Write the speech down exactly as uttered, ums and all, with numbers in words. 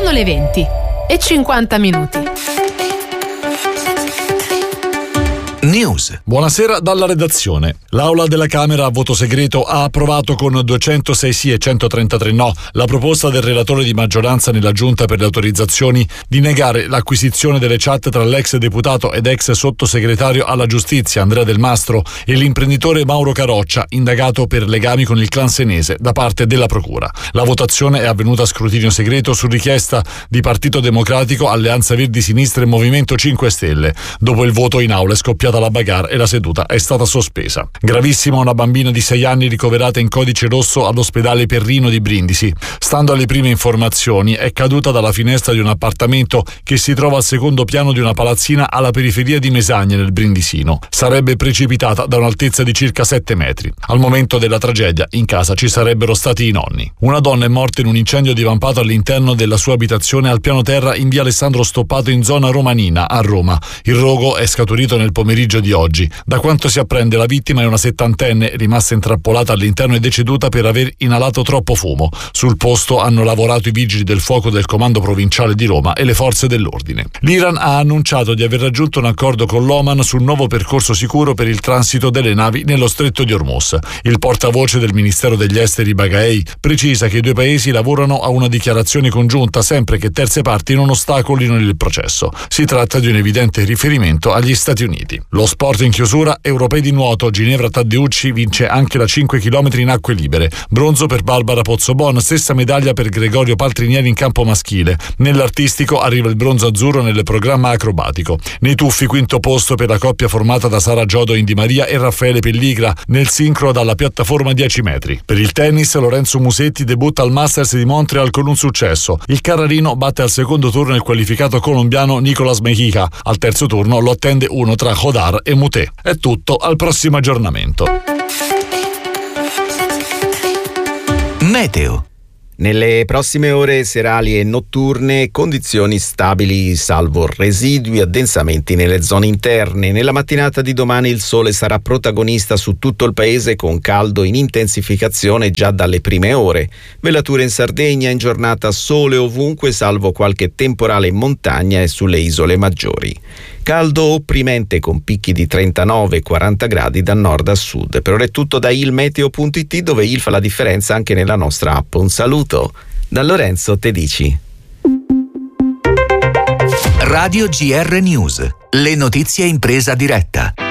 Sono le venti e cinquanta minuti. News. Buonasera dalla redazione. L'Aula della Camera a voto segreto ha approvato con duecentosei sì e centotrentatré no la proposta del relatore di maggioranza nella Giunta per le autorizzazioni di negare l'acquisizione delle chat tra l'ex deputato ed ex sottosegretario alla giustizia Andrea Del Mastro e l'imprenditore Mauro Caroccia, indagato per legami con il clan senese da parte della Procura. La votazione è avvenuta a scrutinio segreto su richiesta di Partito Democratico, Alleanza Verdi Sinistra e Movimento cinque Stelle. Dopo il voto in aula è scoppiata la bagarre e la seduta è stata sospesa. Gravissima una bambina di sei anni ricoverata in codice rosso all'ospedale Perrino di Brindisi. Stando alle prime informazioni, è caduta dalla finestra di un appartamento che si trova al secondo piano di una palazzina alla periferia di Mesagne, nel Brindisino. Sarebbe precipitata da un'altezza di circa sette metri. Al momento della tragedia in casa ci sarebbero stati i nonni. Una donna è morta in un incendio divampato all'interno della sua abitazione al piano terra in via Alessandro Stoppato in zona Romanina, a Roma. Il rogo è scaturito nel pomeriggio di oggi. Da quanto si apprende, la vittima è una settantenne rimasta intrappolata all'interno e deceduta per aver inalato troppo fumo. Sul posto hanno lavorato i vigili del fuoco del Comando Provinciale di Roma e le forze dell'ordine. L'Iran ha annunciato di aver raggiunto un accordo con l'Oman sul nuovo percorso sicuro per il transito delle navi nello Stretto di Hormuz. Il portavoce del Ministero degli Esteri Baghei precisa che i due paesi lavorano a una dichiarazione congiunta sempre che terze parti non ostacolino il processo. Si tratta di un evidente riferimento agli Stati Uniti. Lo sport in chiusura, europei di nuoto, Ginevra Taddeucci vince anche la cinque chilometri in acque libere, bronzo per Barbara Pozzobon, stessa medaglia per Gregorio Paltrinieri in campo maschile. Nell'artistico arriva il bronzo azzurro nel programma acrobatico. Nei tuffi quinto posto per la coppia formata da Sara Giodo Indi Maria e Raffaele Pelligra nel sincro dalla piattaforma dieci metri. Per il tennis, Lorenzo Musetti debutta al Masters di Montreal con un successo. Il Carrarino batte al secondo turno il qualificato colombiano Nicolas Mejica. Al terzo turno lo attende uno tra Hodar e Mutè. È tutto, al prossimo aggiornamento. Meteo. Nelle prossime ore serali e notturne condizioni stabili salvo residui addensamenti nelle zone interne. Nella mattinata di domani il sole sarà protagonista su tutto il paese con caldo in intensificazione già dalle prime ore. Velature in Sardegna, in giornata sole ovunque salvo qualche temporale in montagna e sulle isole maggiori. Caldo opprimente con picchi di trentanove quaranta gradi da nord a sud. Per ora è tutto da ilmeteo punto it, dove il fa la differenza anche nella nostra app. Un saluto da Lorenzo Tedici. Radio G R News, le notizie in presa diretta.